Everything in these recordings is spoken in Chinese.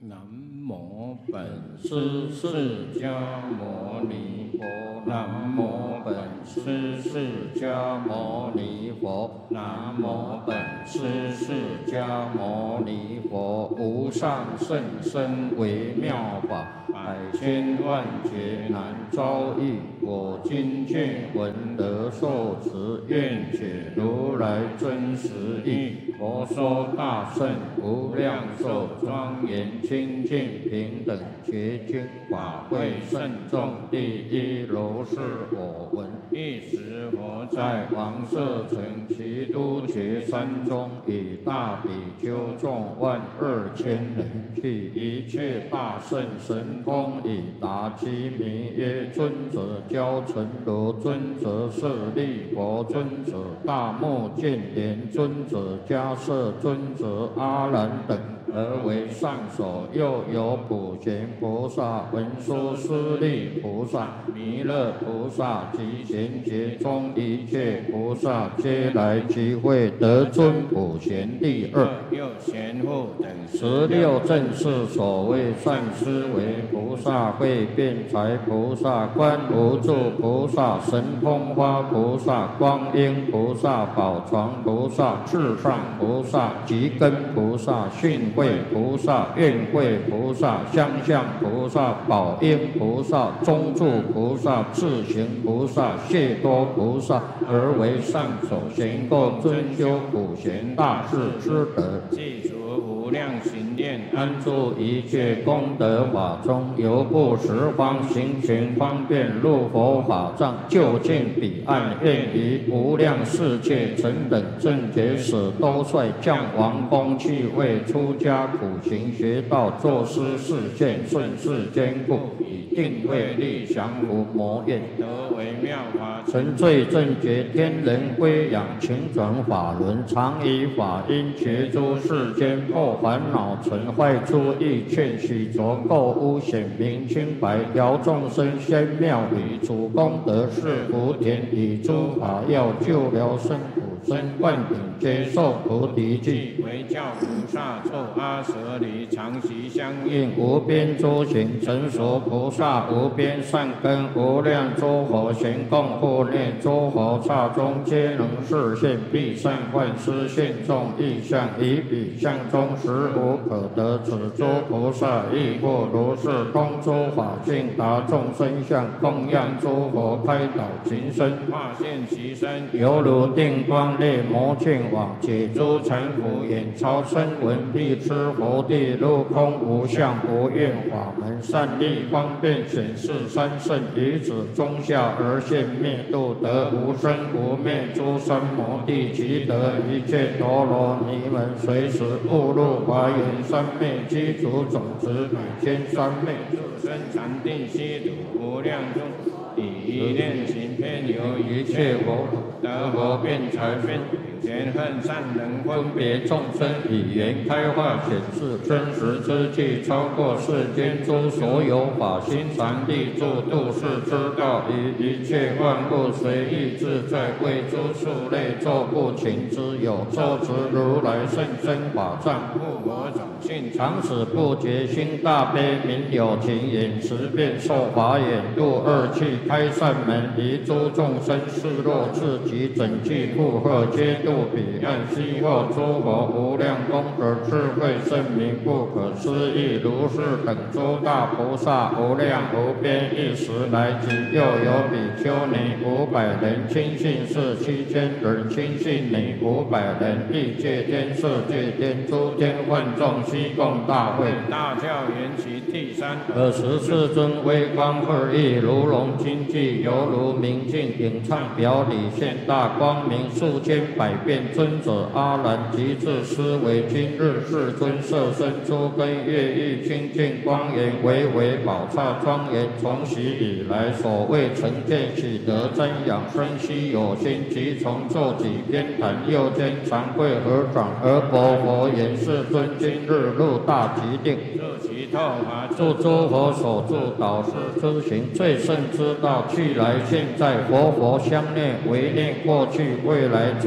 南无本师释迦牟尼佛，南无本师释迦牟尼佛，南无本师释迦牟尼佛。无上甚深微妙法，百千万劫难遭遇。我今见闻得受持，愿解如来真实义。佛说大圣无量寿庄严清净平等觉经法会慎重第一如是我闻。一时佛在王舍城齐都觉山中，以大比丘众12000人，去一切大圣神通以达其名曰尊者交陈如尊者舍利佛尊者大目犍连尊者迦摄尊者阿难等，而为上首。又有普贤菩萨、文殊师利菩萨、弥勒菩萨及贤劫中一切菩萨，皆来集会，得尊普贤第二。又贤护等16正是所谓善思维菩萨、慧辩才菩萨、观无住菩萨、神通花菩萨、光阴菩萨、宝床菩萨、至上菩萨、吉根菩萨、训慧菩萨、愿慧菩萨、相向菩萨、宝应菩萨、中住菩萨、智行菩萨、谢多菩萨，而为上首，行够尊修普贤大士之德，记除无量行愿，安住一切功德法中，由不十方行权方便入佛法藏，就近彼岸，愿于无量世界成等正觉使都率降王宫去，为出家苦行学道，作施示现，顺世坚固，以定慧力降伏魔怨，得为妙法，成罪正觉天人归养，勤转法轮，常以法音觉诸世间破烦恼尘坏诸意，劝许着垢污显明清白，调众生仙妙理，主功德是福田，以诸法要救疗生苦生，万顶接受菩提记，为教菩萨作阿舍离，常习相应，无边诸行成熟菩萨，无边善根，无量诸佛行供护念，诸佛刹中皆能示现，必善幻施现众意象，以彼相中实无可得。此诸菩萨亦复如是，通诸法性，达众生相，供养诸佛，开导情身，化现其身，犹如定光烈魔犍网，解诸尘浮眼，超声闻必知佛地，入空无相无愿法门，善利方便显示三圣，于此中下而现灭度，得无生无灭诸三摩地，即得一切陀罗尼门，随时误入华严三昧，积足种子百千三昧，入生禅定悉土无量中，以一念行遍游一切佛土，得佛辩才辩前恨善人分别众生，以言开化显示真实之际，超过世间诸所有法，心常立住度世之道，以一切万物随意自在，为诸数类作不勤之有，作持如来甚深法藏，故我种性常使不觉，心大悲明有情，眼识变受法眼，度二气开善门，离诸众生示若自己整具负荷，皆度彼岸。悉获诸佛无量功德智慧圣明，不可思议。如是等诸大菩萨无量无边，一时来集。又有比丘尼500人，亲信士7000人，亲信女500人，欲界天色界天诸天万众悉共大会。大教缘起第三24尊微光二翼，如龙金髻，犹如明镜，影唱表里现大光明，数千百变尊者阿难及至思维，今日世尊色身诸根乐意清净光严，为宝刹庄严，从昔以来所谓成见喜得瞻仰生悉有心，即从作己偏袒，右肩长跪合掌，而薄佛言：世尊今日入大极定，入其透法，助诸佛所助导师之行，最胜之道，去来现在，佛相念，唯念过去未来，诸佛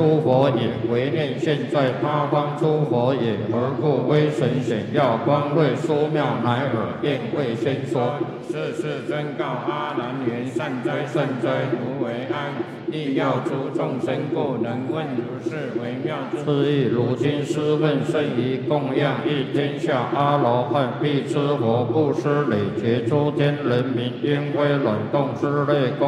佛也，唯念现在他方诸佛也。何故威神显耀光瑞殊妙，乃尔便为先说。世世真告阿难言：善哉善哉，如为安。亦要诸众生故，能问如是微妙之义。如今师问甚于供养一天下阿罗汉，必知佛布施累劫诸天人民，因为卵动之类供